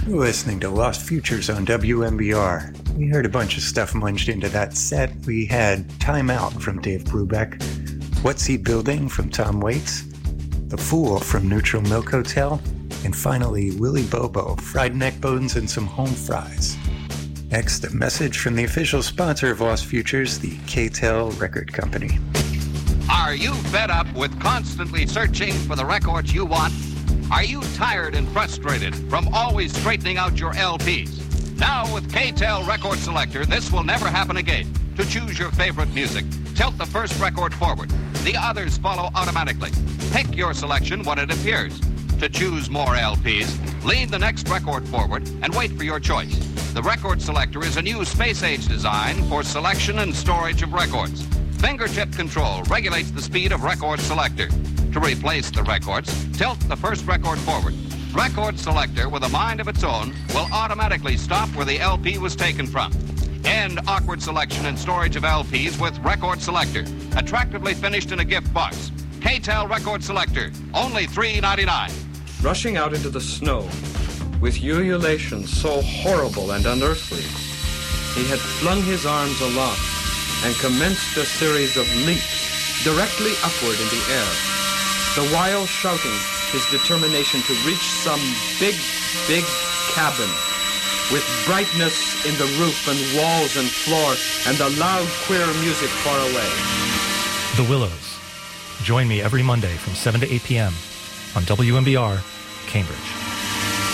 You're listening to Lost Futures on WMBR. We heard a bunch of stuff munched into that set. We had Time Out from Dave Brubeck, What's He Building from Tom Waits, The Fool from Neutral Milk Hotel, and finally Willie Bobo, fried neck bones and some home fries. Next, a message from the official sponsor of Lost Futures, the K-Tel Record Company. Are you fed up with constantly searching for the records you want? Are you tired and frustrated from always straightening out your LPs? Now with K-Tel Record Selector, this will never happen again. To choose your favorite music, tilt the first record forward. The others follow automatically. Pick your selection when it appears. To choose more LPs, lean the next record forward and wait for your choice. The Record Selector is a new space-age design for selection and storage of records. Fingertip control regulates the speed of Record Selector. To replace the records, tilt the first record forward. Record Selector, with a mind of its own, will automatically stop where the LP was taken from. End awkward selection and storage of LPs with Record Selector, attractively finished in a gift box. K-Tel Record Selector, only $3.99. Rushing out into the snow, with ululations so horrible and unearthly, he had flung his arms aloft and commenced a series of leaps directly upward in the air, the while shouting his determination to reach some big, big cabin with brightness in the roof and walls and floor and the loud, queer music far away. The Willows. Join me every Monday from 7 to 8 p.m. on WMBR, Cambridge.